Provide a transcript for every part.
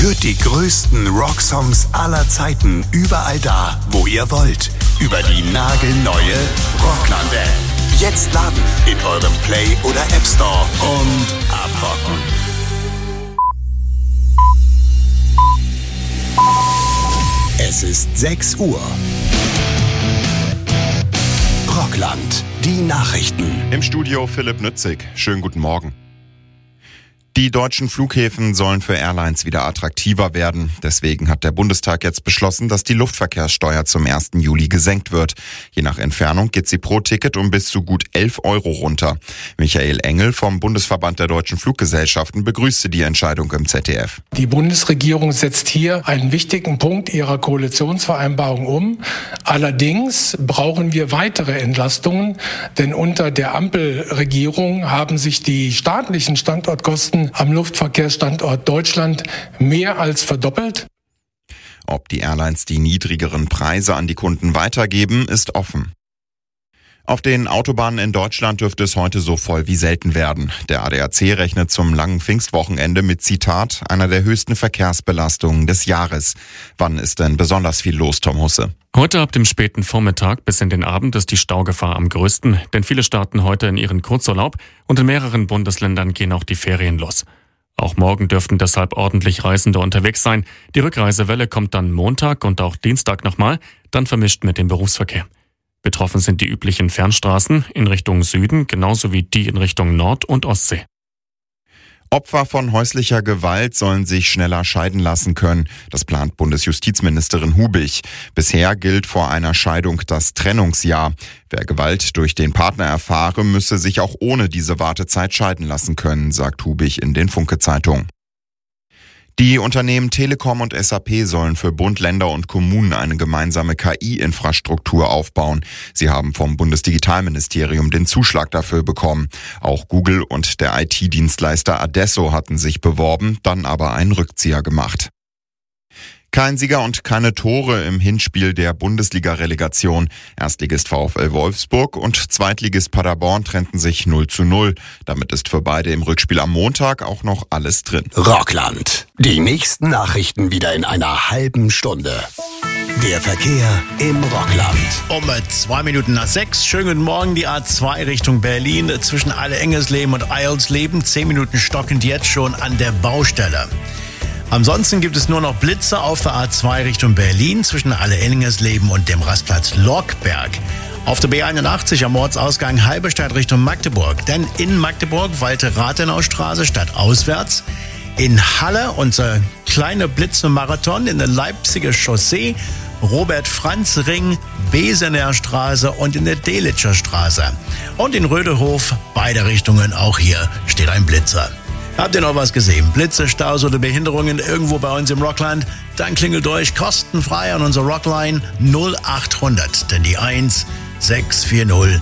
Hört die größten Rocksongs aller Zeiten überall da, wo ihr wollt. Über die nagelneue Rockland-App. Jetzt laden in eurem Play- oder App Store und abrocken. Es ist 6 Uhr. Rockland, die Nachrichten. Im Studio Philipp Nützig. Schönen guten Morgen. Die deutschen Flughäfen sollen für Airlines wieder attraktiver werden. Deswegen hat der Bundestag jetzt beschlossen, dass die Luftverkehrssteuer zum 1. Juli gesenkt wird. Je nach Entfernung geht sie pro Ticket um bis zu gut 11 Euro runter. Michael Engel vom Bundesverband der deutschen Fluggesellschaften begrüßte die Entscheidung im ZDF. Die Bundesregierung setzt hier einen wichtigen Punkt ihrer Koalitionsvereinbarung um. Allerdings brauchen wir weitere Entlastungen, denn unter der Ampelregierung haben sich die staatlichen Standortkosten am Luftverkehrsstandort Deutschland mehr als verdoppelt. Ob die Airlines die niedrigeren Preise an die Kunden weitergeben, ist offen. Auf den Autobahnen in Deutschland dürfte es heute so voll wie selten werden. Der ADAC rechnet zum langen Pfingstwochenende mit, Zitat, einer der höchsten Verkehrsbelastungen des Jahres. Wann ist denn besonders viel los, Tom Husse? Heute ab dem späten Vormittag bis in den Abend ist die Staugefahr am größten, denn viele starten heute in ihren Kurzurlaub und in mehreren Bundesländern gehen auch die Ferien los. Auch morgen dürften deshalb ordentlich Reisende unterwegs sein. Die Rückreisewelle kommt dann Montag und auch Dienstag nochmal, dann vermischt mit dem Berufsverkehr. Betroffen sind die üblichen Fernstraßen in Richtung Süden, genauso wie die in Richtung Nord- und Ostsee. Opfer von häuslicher Gewalt sollen sich schneller scheiden lassen können. Das plant Bundesjustizministerin Hubich. Bisher gilt vor einer Scheidung das Trennungsjahr. Wer Gewalt durch den Partner erfahre, müsse sich auch ohne diese Wartezeit scheiden lassen können, sagt Hubich in den Funke-Zeitungen. Die Unternehmen Telekom und SAP sollen für Bund, Länder und Kommunen eine gemeinsame KI-Infrastruktur aufbauen. Sie haben vom Bundesdigitalministerium den Zuschlag dafür bekommen. Auch Google und der IT-Dienstleister Adesso hatten sich beworben, dann aber einen Rückzieher gemacht. Kein Sieger und keine Tore im Hinspiel der Bundesliga-Relegation. Erstligist VfL Wolfsburg und Zweitligist Paderborn trennten sich 0:0. Damit ist für beide im Rückspiel am Montag auch noch alles drin. Rockland. Die nächsten Nachrichten wieder in einer halben Stunde. Der Verkehr im Rockland. Um 2 Minuten nach 6. Schönen guten Morgen. Die A2 Richtung Berlin zwischen Alle-Engersleben und Eilsleben. 10 Minuten stockend jetzt schon an der Baustelle. Ansonsten gibt es nur noch Blitze auf der A2 Richtung Berlin zwischen Alle-Engersleben und dem Rastplatz Lorkberg. Auf der B81 am Ortsausgang Halberstadt Richtung Magdeburg. Denn in Magdeburg Walter-Rathenau-Straße stadtauswärts. In Halle unser kleiner Blitzemarathon in der Leipziger Chaussee. Robert-Franz-Ring, Besener Straße und in der Delitscher Straße. Und in Rödehof, beide Richtungen, auch hier steht ein Blitzer. Habt ihr noch was gesehen? Blitze, Staus oder Behinderungen irgendwo bei uns im Rockland? Dann klingelt durch kostenfrei an unserer Rockline 0800, denn die 1 640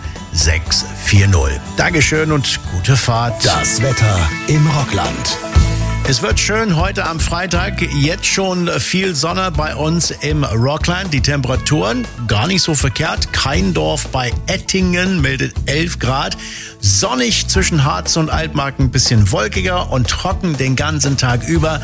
640. Dankeschön und gute Fahrt. Das Wetter im Rockland. Es wird schön heute am Freitag, jetzt schon viel Sonne bei uns im Rockland. Die Temperaturen gar nicht so verkehrt. Keindorf bei Ettingen meldet 11 Grad. Sonnig zwischen Harz und Altmark ein bisschen wolkiger und trocken den ganzen Tag über.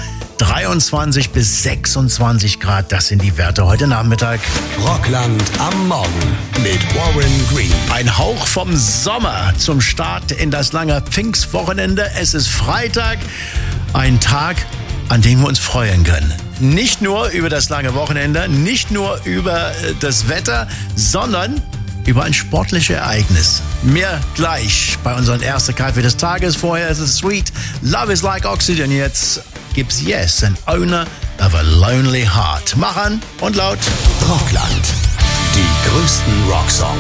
23 bis 26 Grad, das sind die Werte heute Nachmittag. Rockland am Morgen mit Warren Green. Ein Hauch vom Sommer zum Start in das lange Pfingstwochenende. Es ist Freitag. Ein Tag, an dem wir uns freuen können. Nicht nur über das lange Wochenende, nicht nur über das Wetter, sondern über ein sportliches Ereignis. Mehr gleich bei unserem ersten Kaffee des Tages. Vorher ist es Sweet, Love is like Oxygen. Jetzt gibt's Yes, an Owner of a Lonely Heart. Mach an und laut. Rockland. Die größten Rocksongs.